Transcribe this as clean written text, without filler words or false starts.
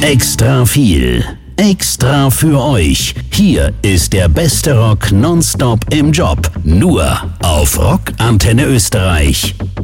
Extra viel. Extra für euch. Hier ist der beste Rock nonstop im Job. Nur auf Rock Antenne Österreich.